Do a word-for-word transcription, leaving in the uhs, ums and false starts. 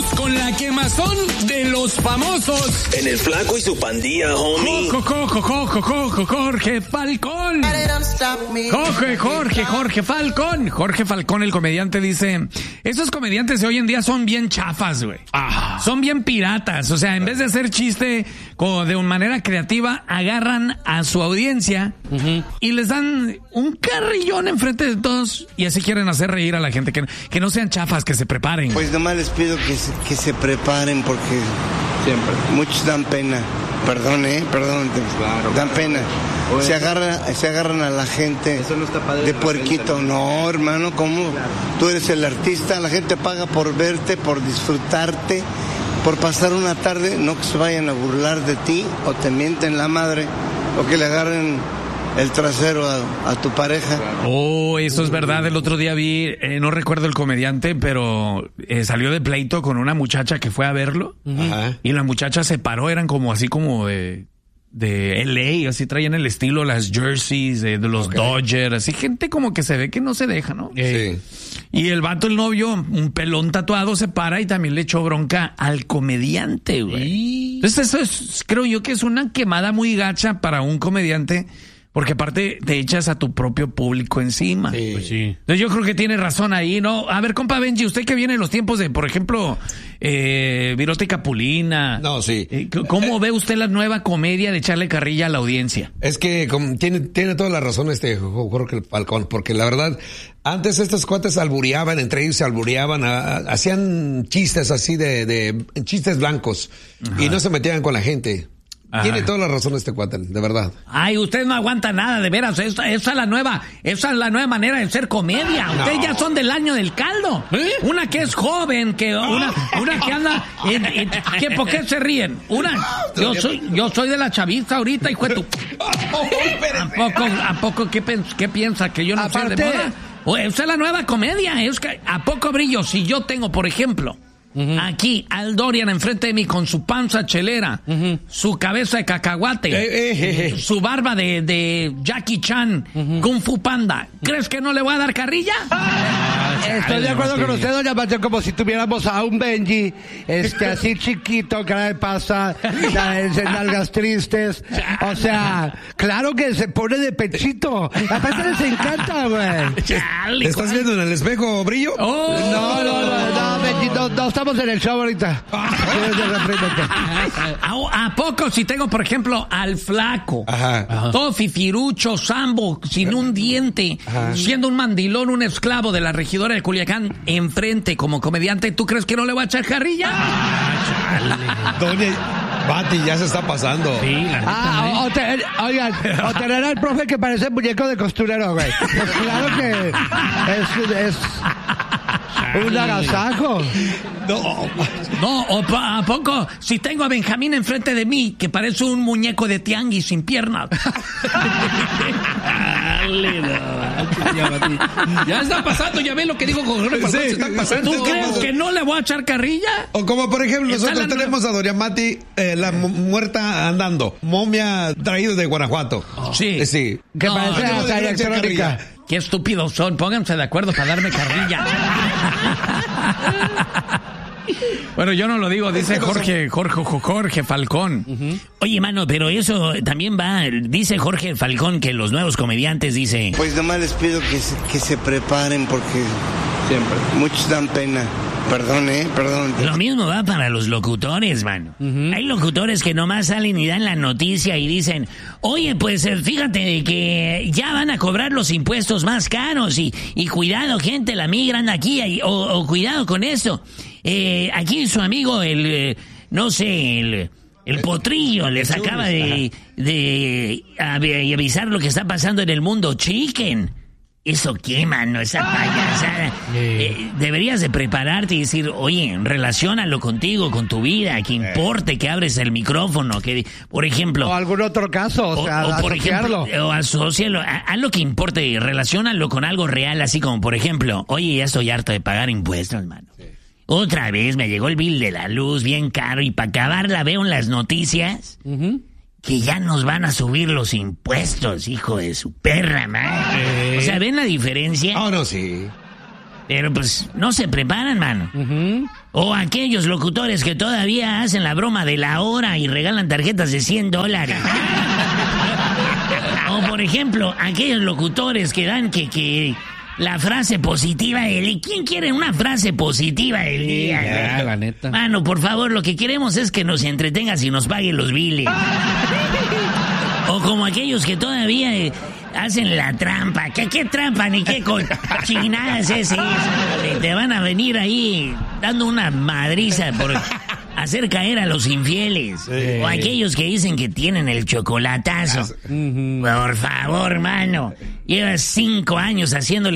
con la quemazón de los famosos. En el Flaco y su pandilla, homie. Jorge Falcón. Jorge, Jorge, Jorge Falcón. Jorge Falcón, el comediante, dice: esos comediantes de hoy en día son bien chafas, güey. Ah. Son bien piratas. O sea, en vez de hacer chiste como de una manera creativa, agarran a su audiencia uh-huh. y les dan un carrillón enfrente de todos y así quieren hacer reír a la gente. Que, que no sean chafas, que se preparen. Pues nomás les pido que se, que se preparen porque siempre muchos dan pena. Perdón, eh, perdón, claro, dan pena. Oye, se agarran, se agarran a la gente eso no está padre de puerquito. No, hermano, ¿cómo? Claro. Tú eres el artista, la gente paga por verte, por disfrutarte, por pasar una tarde, no que se vayan a burlar de ti o te mienten la madre o que le agarren el trasero a, a tu pareja. Oh, eso es verdad. El otro día vi, eh, no recuerdo el comediante, pero eh, salió de pleito con una muchacha que fue a verlo. Ajá. Y la muchacha se paró, eran como así como de, de L A, así traían el estilo, las jerseys de, de los okay. Dodgers, así gente como que se ve que no se deja, ¿no? Sí. Y el vato, el novio, un pelón tatuado, se para y también le echó bronca al comediante, güey. ¿Sí? Entonces eso es, creo yo que es una quemada muy gacha para un comediante. Porque aparte te echas a tu propio público encima. Sí. Pues sí. Entonces yo creo que tiene razón ahí, ¿no? A ver, compa Benji, usted que viene en los tiempos de, por ejemplo, eh, Virote y Capulina. No, sí. Eh, ¿Cómo eh, ve usted la nueva comedia de echarle carrilla a la audiencia? Es que como, tiene, tiene toda la razón este Jorge Falcón, porque la verdad, antes estos cuates albureaban, entre ellos se albureaban, a, a, hacían chistes así de, de chistes blancos. Ajá. Y no se metían con la gente. Ajá. Tiene toda la razón este cuate, de verdad. Ay, usted no aguanta nada, de veras. Esa, esa es la nueva, esa es la nueva manera de ser comedia. No. Ustedes ya son del año del caldo. ¿Eh? Una que es joven, que una, una que anda, en, en, que ¿por qué se ríen? Una, yo soy, yo soy de la chaviza ahorita, hijo de tu. ¿A poco, a poco qué, qué piensa que yo no Aparte, soy de moda? O esa es la nueva comedia. Es que a poco brillo. Si yo tengo, por ejemplo. Uh-huh. Aquí, Al Dorian enfrente de mí con su panza chelera, uh-huh. su cabeza de cacahuate, eh, eh, eh. su barba de, de Jackie Chan, uh-huh. Kung Fu Panda. ¿Crees que no le voy a dar carrilla? Ah, Estoy de acuerdo con usted, doña Pacha, como si tuviéramos a un Benji, este, así chiquito, cara de pasa, nalgas tristes. O sea, claro que se pone de pechito. Aparte les encanta, güey. ¿Te estás viendo en el espejo, Brillo? Oh. No, no, no, no, Benji, no, no estamos en el show ahorita. ¿A, ¿A poco si tengo, por ejemplo, al Flaco? Ajá. Ajá. Todo fifirucho, sambo, sin un diente, ajá. siendo un mandilón, un esclavo de la regidora de Culiacán, enfrente como comediante, ¿tú crees que no le va a echar carrilla? Ah, Doña Bati, ya se está pasando. Sí, la neta, ah, ¿eh? o te, oigan, o tener al profe que parece muñeco de costurero, güey. Pues claro que es... es un agasajo. No, no, o ¿a poco? Si tengo a Benjamín enfrente de mí, que parece un muñeco de tianguis sin piernas. Ya está pasando, ya ve lo que digo con Jorge Falcón, sí, se está pasando. ¿Tú crees que no le voy a echar carrilla? O como por ejemplo, nosotros tenemos a Doña Mati, eh, la muerta andando, momia traído de Guanajuato. Oh. Sí. Sí. Que no, parece no, la electrónica. Qué estúpidos son, pónganse de acuerdo para darme carrilla. Bueno, yo no lo digo, dice Jorge, Jorge, Jorge Falcón. Uh-huh. Oye, mano, pero eso también va, dice Jorge Falcón que los nuevos comediantes, dice... Pues nomás les pido que se, que se preparen porque siempre muchos dan pena. Perdón, eh, perdón. Lo mismo va para los locutores, mano. Uh-huh. Hay locutores que nomás salen y dan la noticia y dicen, oye, pues fíjate que ya van a cobrar los impuestos más caros y, y cuidado, gente, la migra anda aquí, o, o cuidado con eso. Eh, aquí su amigo, el, eh, no sé, el... El Potrillo les acaba de, de, de avisar lo que está pasando en el mundo chicken. ¿Eso qué, mano? Esa payasada. Eh, deberías de prepararte y decir, oye, relaciónalo contigo, con tu vida, que importe que abres el micrófono, que, por ejemplo... O algún otro caso, o, o sea, o por asociarlo. Ejemplo, o asociarlo, haz lo que importe, relaciónalo con algo real, así como, por ejemplo, oye, ya estoy harto de pagar impuestos, mano. Sí. Otra vez me llegó el bill de la luz bien caro y para acabarla veo en las noticias uh-huh. que ya nos van a subir los impuestos, hijo de su perra madre. Eh. O sea, ¿ven la diferencia? Oh, no, sí. Pero pues no se preparan, mano. Uh-huh. O aquellos locutores que todavía hacen la broma de la hora y regalan tarjetas de cien dólares. O por ejemplo, aquellos locutores que dan que, que la frase positiva del día. ¿Quién quiere una frase positiva del día? Sí, ya, la neta. Mano, por favor, lo que queremos es que nos entretengas y nos paguen los biles. O como aquellos que todavía eh, hacen la trampa. ¿Qué, qué trampa ni qué cochinadas es eso? Te van a venir ahí dando una madriza por hacer caer a los infieles. Sí. O aquellos que dicen que tienen el chocolatazo. Uh-huh. Por favor, mano. Llevas cinco años haciéndole